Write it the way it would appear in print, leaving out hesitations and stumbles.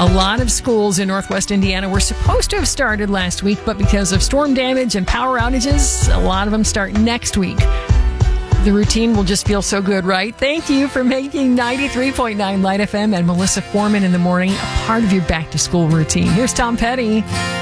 A lot of schools in Northwest Indiana were supposed to have started last week, but because of storm damage and power outages, a lot of them start next week. The routine will just feel so good, right? Thank you for making 93.9 Light FM and Melissa Foreman in the morning a part of your back-to-school routine. Here's Tom Petty.